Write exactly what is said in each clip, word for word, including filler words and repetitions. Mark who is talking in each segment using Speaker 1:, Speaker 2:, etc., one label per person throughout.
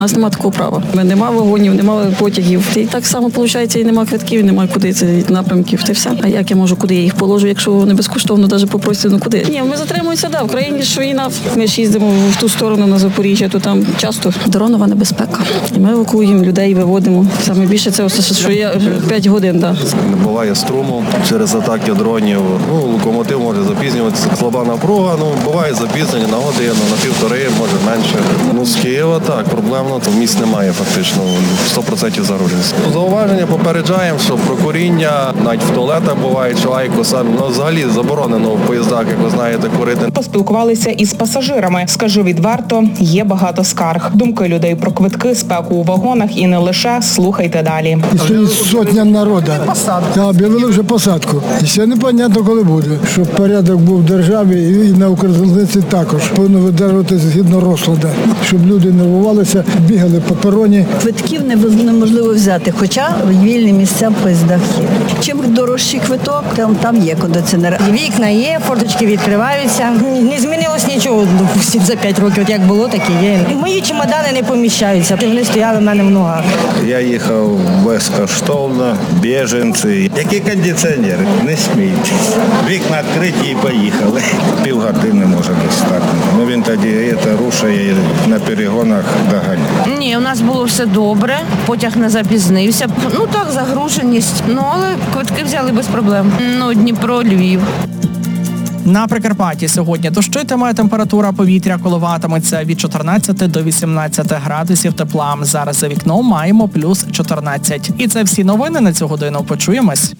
Speaker 1: У нас немає такого права. Нема вагонів, немає потягів. І так само, виходить, і немає квитків, немає куди це напрямків. Це все. А як я можу, куди я їх положу, якщо вони безкоштовно навіть попросять, ну куди? Ні, ми затримуємося, да, в країні ж війна. Ми ж їздимо в ту сторону на Запоріжжя, то там часто дронова небезпека. І ми евакуюємо людей, виводимо. Саме більше це, що я п'ять годин, да.
Speaker 2: Не буває струму через атаки дронів. Ну, локомотив може запізнюватися. Слаба напруга, ну, буває запізнення на годину, на півтори, може менше. Ну, з Києва так, проблемно, то місць немає фактично, сто відсотків загруженість. Зауваження попереджаємо, що про куріння, навіть в туалетах буває, що айкоса, ну, взагалі заборонено в поїздах, як ви знаєте, курити.
Speaker 3: Поспілкувалися із пасажирами. Скажу відверто, є багато скарг. Думки людей про квитки, спеку у вагонах і не лише. Слухайте далі.
Speaker 4: Сьогодні сотня народу. Та об'явили вже посадку. І ще непонятно, коли буде. Щоб порядок був в державі і на Укрзалізниці також. Повинно видержувати згідно розкладу. Щоб люди нервувалися, бігали по пероні.
Speaker 5: Квитків неможливо взяти, хоча вільні місця в поїздах є. Чим дорожчий квиток, там, там є кондиціонер.
Speaker 6: Вікна є, форточки відкриваються. Не змінилось нічого, допустим, за п'ять років. От як було, так і є. Мої чемодани не поміщаються. Вони стояли в мене в ногах.
Speaker 7: Я їхав безкоштовно, біженці. Які кондиціонери? Не смійтесь. Вікна відкриті і поїхали. Півгодини може десь так. Ну він тоді це рушає на перегонах доганяє.
Speaker 8: Ні, у нас було все добре, потяг не запізнився. Ну так, загруженість, ну але квитки взяли без проблем. Ну, Дніпро, Львів.
Speaker 9: На Прикарпатті сьогодні дощитиме, температура повітря коливатиметься від чотирнадцяти до вісімнадцяти градусів тепла. Зараз за вікном маємо плюс чотирнадцять. І це всі новини на цю годину. Почуємось.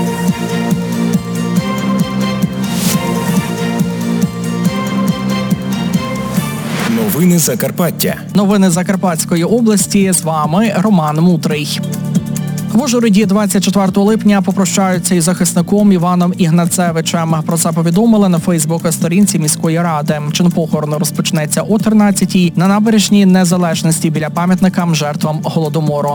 Speaker 10: Новини Закарпаття.
Speaker 9: Новини Закарпатської області. З вами Роман Мутрий. В Ужгороді двадцять четвертого липня попрощаються із захисником Іваном Ігнацевичем. Про це повідомили на Фейсбук-сторінці міської ради. Чин похорону розпочнеться о тринадцятій на набережній Незалежності біля пам'ятника жертвам Голодомору.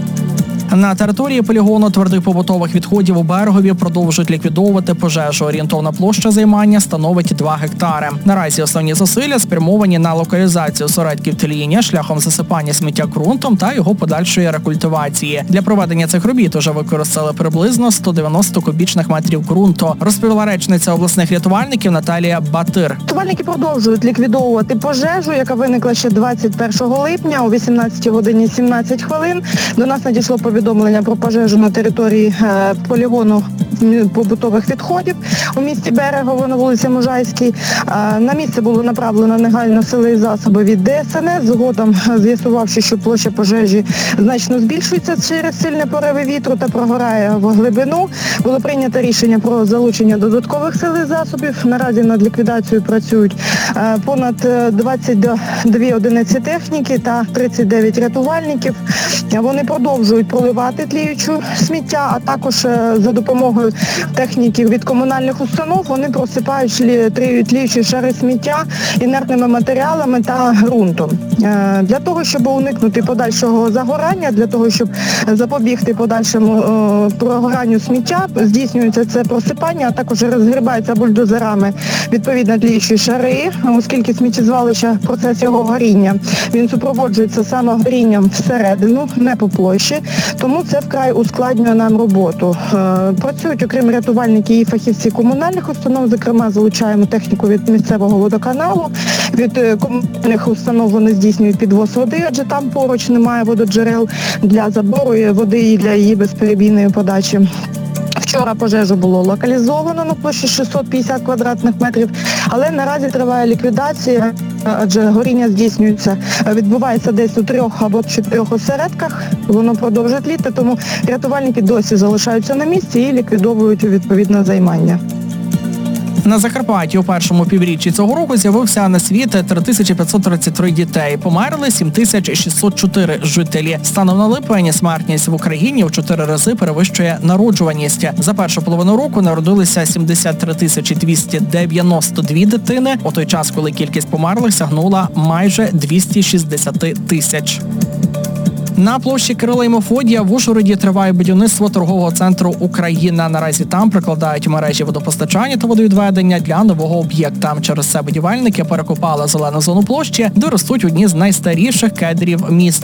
Speaker 9: На території полігону твердих побутових відходів у Берегові продовжують ліквідовувати пожежу. Орієнтовна площа займання становить два гектари. Наразі основні зусилля спрямовані на локалізацію осередків тління шляхом засипання сміття ґрунтом та його подальшої рекультивації. Для проведення цих робіт уже використали приблизно сто дев'яносто кубічних метрів ґрунту, розповіла речниця обласних рятувальників Наталія Батир.
Speaker 11: Рятувальники продовжують ліквідовувати пожежу, яка виникла ще двадцять першого липня о вісімнадцятій годині сімнадцять хвилин. До нас надійшло повідомлення про пожежу на території е, полігону побутових відходів у місті Берегово на вулиці Можайській. Е, на місце було направлено негайно сили і засоби від Де Ес Ен Ес, згодом з'ясувавши, що площа пожежі значно збільшується через сильні пориви вітру та прогорає в глибину. Було прийнято рішення про залучення додаткових сил і засобів. Наразі над ліквідацією працюють е, понад двадцять дві одиниці техніки та тридцять дев'ять рятувальників. Вони продовжують проливати тліючу сміття, а також за допомогою техніків від комунальних установ вони просипають тліючі шари сміття інертними матеріалами та ґрунтом. Для того, щоб уникнути подальшого загорання, для того, щоб запобігти подальшому прогоранню сміття, здійснюється це просипання, а також розгрібаються бульдозерами відповідно тліючі шари, оскільки сміттєзвалище, процес його горіння, він супроводжується саме горінням всередину, не по площі, тому це вкрай ускладнює нам роботу. Працюють, окрім рятувальників, і фахівці комунальних установ, зокрема, залучаємо техніку від місцевого водоканалу, від комунальних установ вони здійснюють підвоз води, адже там поруч немає вододжерел для забору води і для її безперебійної подачі. Вчора пожежу було локалізовано на площі шістсот п'ятдесят квадратних метрів, але наразі триває ліквідація, адже горіння здійснюється, відбувається десь у трьох або чотирьох осередках, воно продовжує тліти, тому рятувальники досі залишаються на місці і ліквідовують відповідне займання.
Speaker 9: На Закарпатті у першому півріччі цього року з'явився на світ три тисячі п'ятсот тридцять три дітей. Померли сім тисяч шістсот чотири жителі. Станом на липень смертність в Україні в чотири рази перевищує народжуваність. За першу половину року народилися сімдесят три тисячі двісті дев'яносто дві дитини, у той час, коли кількість померлих сягнула майже двісті шістдесят тисяч. На площі Кирила і Мефодія в Ужгороді триває будівництво торгового центру «Україна». Наразі там прикладають мережі водопостачання та водовідведення для нового об'єкта. Через це будівельники перекопали зелену зону площі, де ростуть одні з найстаріших кедрів міста.